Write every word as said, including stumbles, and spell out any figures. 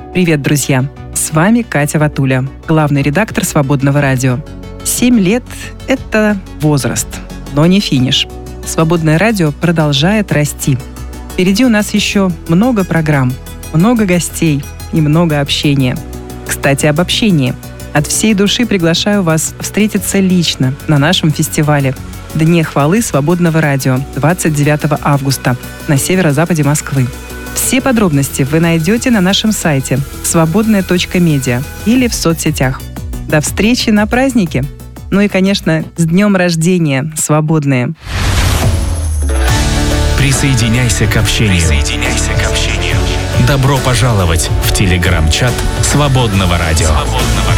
Привет, друзья! С вами Катя Ватуля, главный редактор «Свободного радио». Семь лет – это возраст, но не финиш. «Свободное радио» продолжает расти. Впереди у нас еще много программ, много гостей и много общения. Кстати, об общении. От всей души приглашаю вас встретиться лично на нашем фестивале «Дне хвалы Свободного радио» двадцать девятого августа на северо-западе Москвы. Все подробности вы найдете на нашем сайте свободная точка медиа или в соцсетях. До встречи на празднике! Ну и, конечно, с днем рождения, свободные! Присоединяйся к общению. Присоединяйся к общению. Добро пожаловать в телеграм-чат Свободного радио.